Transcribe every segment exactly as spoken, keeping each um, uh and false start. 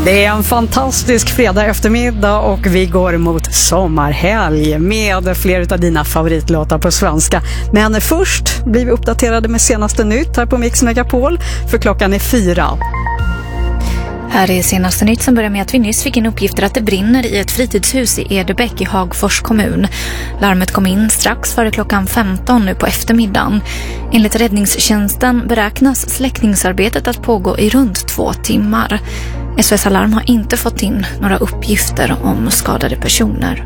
Det är en fantastisk fredag eftermiddag och vi går mot sommarhelg med flera av dina favoritlåtar på svenska. Men först blir vi uppdaterade med senaste nytt här på Mix Megapol, för klockan är fyra. Här är senaste nytt som börjar med att vi nyss fick in uppgifter att det brinner i ett fritidshus i Edebäck i Hagfors kommun. Larmet kom in strax före klockan femton nu på eftermiddagen. Enligt räddningstjänsten beräknas släckningsarbetet att pågå i runt två timmar. S O S Alarm har inte fått in några uppgifter om skadade personer.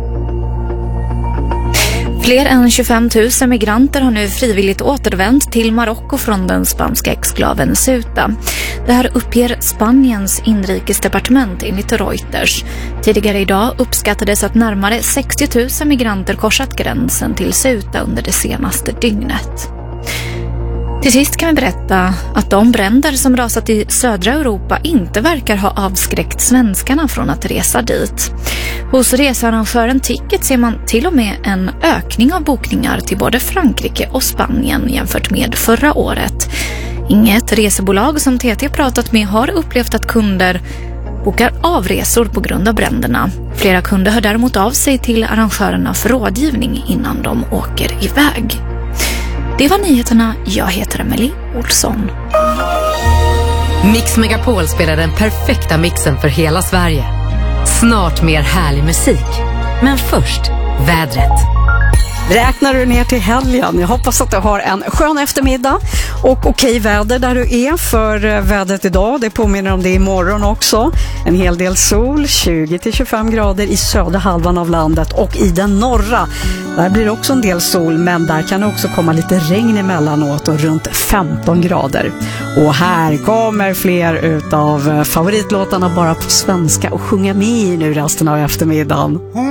Fler än tjugofem tusen migranter har nu frivilligt återvänt till Marocko från den spanska exklaven Ceuta. Det här uppger Spaniens inrikesdepartement enligt Reuters. Tidigare idag uppskattades att närmare sextio tusen migranter korsat gränsen till Ceuta under det senaste dygnet. Till sist kan vi berätta att de bränder som rasat i södra Europa inte verkar ha avskräckt svenskarna från att resa dit. Hos researrangören Ticket ser man till och med en ökning av bokningar till både Frankrike och Spanien jämfört med förra året. Inget resebolag som T T pratat med har upplevt att kunder bokar avresor på grund av bränderna. Flera kunder hör däremot av sig till arrangörerna för rådgivning innan de åker iväg. Det var nyheterna. Jag heter Emily Olsson. Mix Megapol spelar den perfekta mixen för hela Sverige. Snart mer härlig musik. Men först, vädret. Räknar du ner till helgen? Jag hoppas att du har en skön eftermiddag och okej väder där du är, för vädret idag, det påminner om det imorgon också. En hel del sol, tjugo till tjugofem grader i södra halvan av landet, och i den norra där blir det också en del sol, men där kan det också komma lite regn emellanåt och runt femton grader. Och här kommer fler utav favoritlåtarna bara på svenska och sjunga med nu resten av eftermiddagen.